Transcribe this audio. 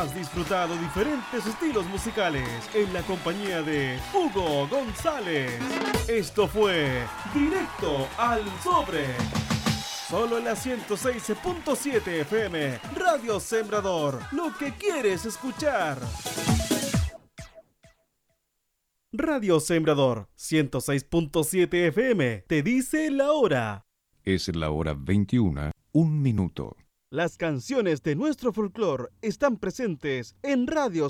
Has disfrutado diferentes estilos musicales en la compañía de Hugo González. Esto fue Directo al Sobre. Solo en la 106.7 FM, Radio Sembrador, lo que quieres escuchar. Radio Sembrador, 106.7 FM, te dice la hora. Es la hora 21, 1 minuto. Las canciones de nuestro folclore están presentes en Radio